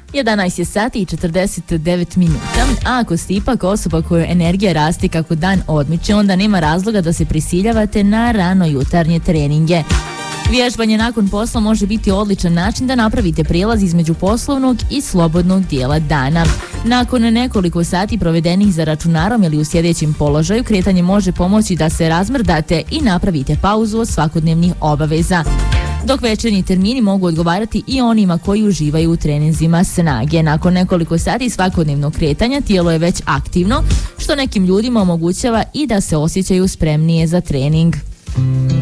11 je sati i 49 minuta, a ako ste ipak osoba kojoj energija raste kako dan odmiče, onda nema razloga da se prisiljavate na rano jutarnje treninge. Vježbanje nakon posla može biti odličan način da napravite prijelaz između poslovnog i slobodnog dijela dana. Nakon nekoliko sati provedenih za računarom ili u sjedećem položaju, kretanje može pomoći da se razmrdate i napravite pauzu od svakodnevnih obaveza. Dok večernji termini mogu odgovarati i onima koji uživaju u treninzima snage. Nakon nekoliko sati svakodnevnog kretanja tijelo je već aktivno, što nekim ljudima omogućava i da se osjećaju spremnije za trening.